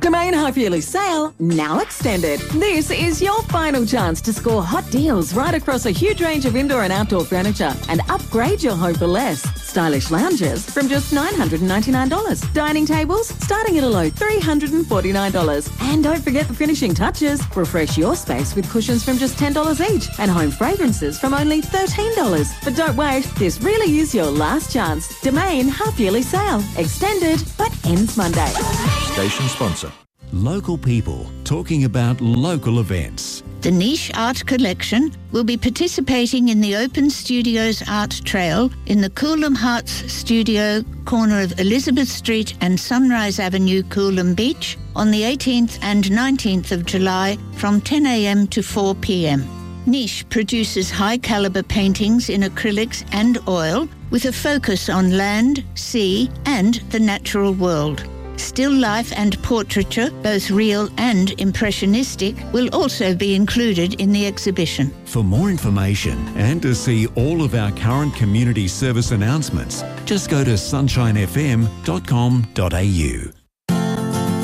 Domain Half Yearly Sale now extended. This is your final chance to score hot deals right across a huge range of indoor and outdoor furniture and upgrade your home for less. Stylish lounges from just $999. Dining tables starting at a low $349. And don't forget the finishing touches. Refresh your space with cushions from just $10 each and home fragrances from only $13. But don't wait, this really is your last chance. Domain Half Yearly Sale. Extended but ends Monday. Station sponsor. Local people talking about local events. The Niche Art Collection will be participating in the Open Studios Art Trail in the Coolum Hearts Studio, corner of Elizabeth Street and Sunrise Avenue, Coolum Beach, on the 18th and 19th of July from 10 a.m. to 4 p.m. Niche produces high-caliber paintings in acrylics and oil with a focus on land, sea and the natural world. Still life and portraiture, both real and impressionistic, will also be included in the exhibition. For more information and to see all of our current community service announcements, just go to sunshinefm.com.au.